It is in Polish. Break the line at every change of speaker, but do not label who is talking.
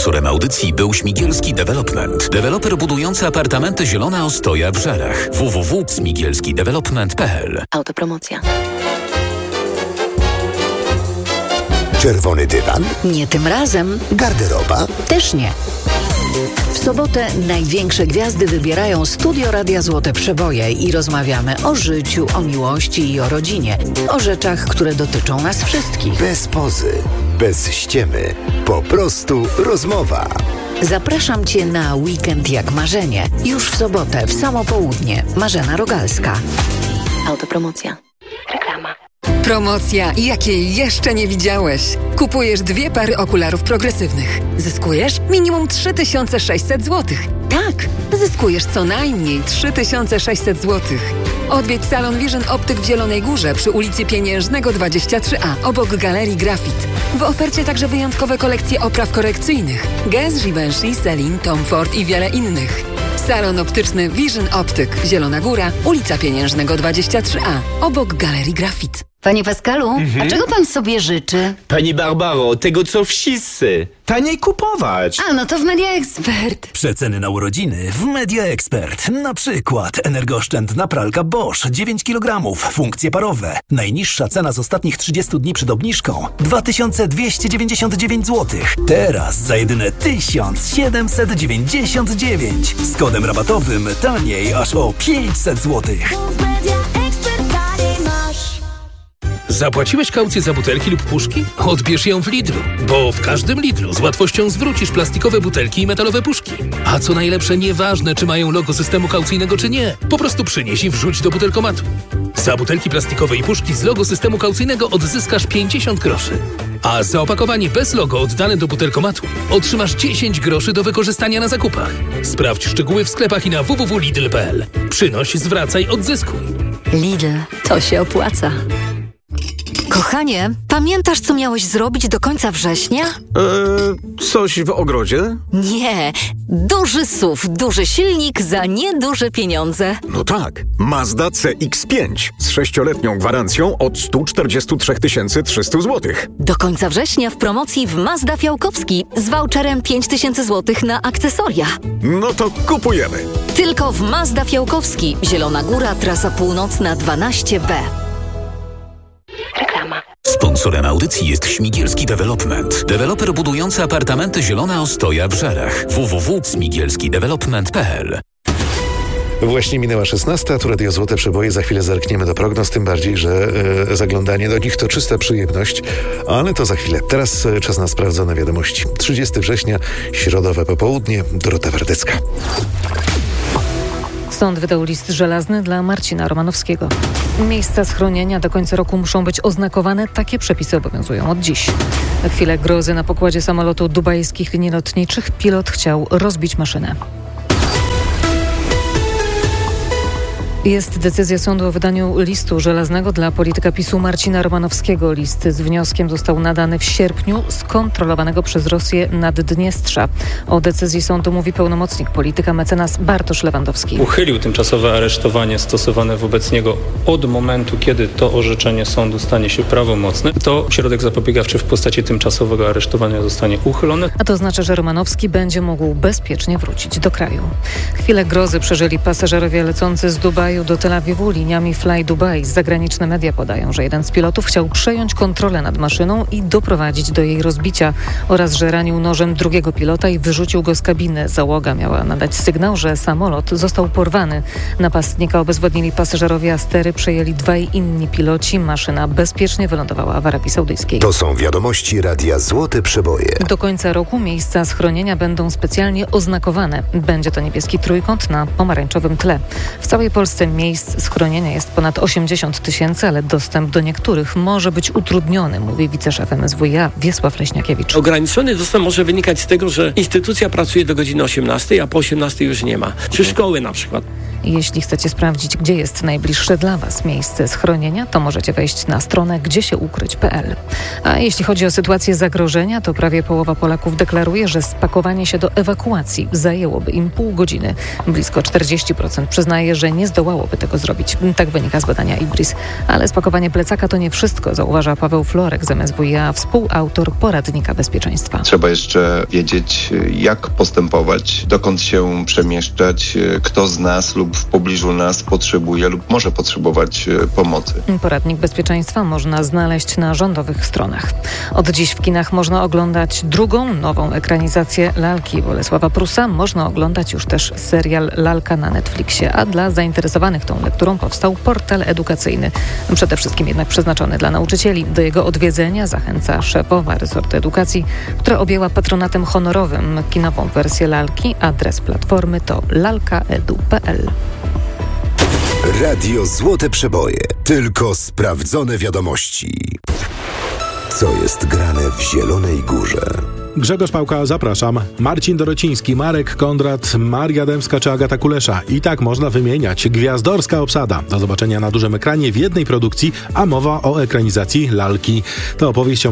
Sponsorem audycji był Śmigielski Development. Deweloper budujący apartamenty Zielona Ostoja w Żarach. www.smigielskidevelopment.pl.
Autopromocja.
Czerwony dywan?
Nie tym razem.
Garderoba?
Też nie. W sobotę największe gwiazdy wybierają Studio Radia Złote Przeboje i rozmawiamy o życiu, o miłości i o rodzinie. O rzeczach, które dotyczą nas wszystkich.
Bez pozy, bez ściemy. Po prostu rozmowa.
Zapraszam Cię na Weekend jak marzenie. Już w sobotę, w samo południe. Marzena Rogalska.
Autopromocja. Reklama.
Promocja, jakiej jeszcze nie widziałeś. Kupujesz 2 pary okularów progresywnych. Zyskujesz minimum 3600 zł. Tak, zyskujesz co najmniej 3600 zł. Odwiedź salon Vision Optyk w Zielonej Górze przy ulicy Pieniężnego 23A obok Galerii Grafit. W ofercie także wyjątkowe kolekcje opraw korekcyjnych. Guess, Givenchy, Celine, Tom Ford i wiele innych. Salon optyczny Vision Optyk, Zielona Góra, ulica Pieniężnego 23A obok Galerii Grafit.
Panie Pascalu, a czego pan sobie życzy?
Pani Barbaro, tego co wszyscy. Taniej kupować.
A, no to w Media Expert.
Przeceny na urodziny w Media Expert. Na przykład energooszczędna pralka Bosch 9 kg, funkcje parowe. Najniższa cena z ostatnich 30 dni przed obniżką 2299 zł. Teraz za jedyne 1799. Z kodem rabatowym taniej aż o 500 zł.
Zapłaciłeś kaucję za butelki lub puszki? Odbierz ją w Lidlu, bo w każdym Lidlu z łatwością zwrócisz plastikowe butelki i metalowe puszki. A co najlepsze, nieważne czy mają logo systemu kaucyjnego czy nie, po prostu przynieś i wrzuć do butelkomatu. Za butelki plastikowe i puszki z logo systemu kaucyjnego odzyskasz 50 groszy. A za opakowanie bez logo oddane do butelkomatu otrzymasz 10 groszy do wykorzystania na zakupach. Sprawdź szczegóły w sklepach i na www.lidl.pl. Przynoś, zwracaj, odzyskuj.
Lidl, to się opłaca. Kochanie, pamiętasz, co miałeś zrobić do końca września?
Coś w ogrodzie?
Nie, duży SUV, duży silnik za nieduże pieniądze.
No tak, Mazda CX-5 z 6-letnią gwarancją od 143 300 zł.
Do końca września w promocji w Mazda Fiałkowski z voucherem 5000 zł na akcesoria.
No to kupujemy.
Tylko w Mazda Fiałkowski, Zielona Góra, trasa północna 12B.
Reklama.
Sponsorem audycji jest Śmigielski Development. Deweloper budujący apartamenty Zielona Ostoja w Żarach. www.smigielskidevelopment.pl.
Właśnie minęła 16, tu Radio Złote Przeboje. Za chwilę zerkniemy do prognoz, tym bardziej, że zaglądanie do nich to czysta przyjemność, ale to za chwilę. Teraz czas na sprawdzone wiadomości. 30 września, środowe popołudnie, Dorota Wardecka.
Sąd wydał list żelazny dla Marcina Romanowskiego. Miejsca schronienia do końca roku muszą być oznakowane. Takie przepisy obowiązują od dziś. Na chwilę grozy na pokładzie samolotu dubajskich linii lotniczych pilot chciał rozbić maszynę. Jest decyzja sądu o wydaniu listu żelaznego dla polityka PiS-u Marcina Romanowskiego. List z wnioskiem został nadany w sierpniu z kontrolowanego przez Rosję Naddniestrza. O decyzji sądu mówi pełnomocnik polityka mecenas Bartosz Lewandowski.
Uchylił tymczasowe aresztowanie stosowane wobec niego od momentu, kiedy to orzeczenie sądu stanie się prawomocne. To środek zapobiegawczy w postaci tymczasowego aresztowania zostanie uchylony.
A to oznacza, że Romanowski będzie mógł bezpiecznie wrócić do kraju. Chwilę grozy przeżyli pasażerowie lecący z Dubaju do Tel Awiwu liniami Fly Dubai. Zagraniczne media podają, że jeden z pilotów chciał przejąć kontrolę nad maszyną i doprowadzić do jej rozbicia oraz, że ranił nożem drugiego pilota i wyrzucił go z kabiny. Załoga miała nadać sygnał, że samolot został porwany. Napastnika obezwładnili pasażerowie, a stery przejęli 2 inni piloci. Maszyna bezpiecznie wylądowała w Arabii Saudyjskiej.
To są wiadomości Radia Złote Przeboje.
Do końca roku miejsca schronienia będą specjalnie oznakowane. Będzie to niebieski trójkąt na pomarańczowym tle. W całej Polsce miejsc schronienia jest ponad 80 000, ale dostęp do niektórych może być utrudniony, mówi wiceszef MSWiA Wiesław Leśniakiewicz.
Ograniczony dostęp może wynikać z tego, że instytucja pracuje do godziny 18, a po 18 już nie ma. Czy szkoły na przykład.
Jeśli chcecie sprawdzić, gdzie jest najbliższe dla Was miejsce schronienia, to możecie wejść na stronę gdziesieukryć.pl. A jeśli chodzi o sytuację zagrożenia, to prawie połowa Polaków deklaruje, że spakowanie się do ewakuacji zajęłoby im pół godziny. Blisko 40% przyznaje, że nie zdołałoby tego zrobić. Tak wynika z badania IBRIS. Ale spakowanie plecaka to nie wszystko, zauważa Paweł Florek z MSWiA, współautor poradnika bezpieczeństwa.
Trzeba jeszcze wiedzieć, jak postępować, dokąd się przemieszczać, kto z nas lub w pobliżu nas potrzebuje lub może potrzebować pomocy.
Poradnik bezpieczeństwa można znaleźć na rządowych stronach. Od dziś w kinach można oglądać drugą, nową ekranizację Lalki Bolesława Prusa. Można oglądać już też serial Lalka na Netflixie, a dla zainteresowanych tą lekturą powstał portal edukacyjny. Przede wszystkim jednak przeznaczony dla nauczycieli. Do jego odwiedzenia zachęca szefowa resortu edukacji, która objęła patronatem honorowym kinową wersję Lalki. Adres platformy to lalkaedu.pl.
Radio Złote Przeboje. Tylko sprawdzone wiadomości. Co jest grane w Zielonej Górze?
Grzegorz Pałka, zapraszam. Marcin Dorociński, Marek Kondrat, Maria Dębska czy Agata Kulesza. I tak można wymieniać. Gwiazdorska obsada. Do zobaczenia na dużym ekranie w jednej produkcji, a mowa o ekranizacji Lalki. To opowieść o